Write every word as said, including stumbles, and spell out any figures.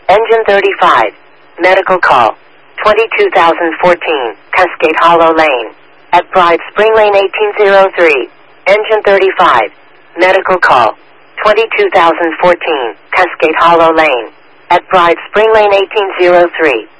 Engine thirty-five. Medical call. twenty-two thousand fourteen, Cascade Hollow Lane. At Bride Spring Lane eighteen oh three. Engine thirty-five. Medical call. twenty-two thousand fourteen, Cascade Hollow Lane. At Bride Spring Lane eighteen oh three.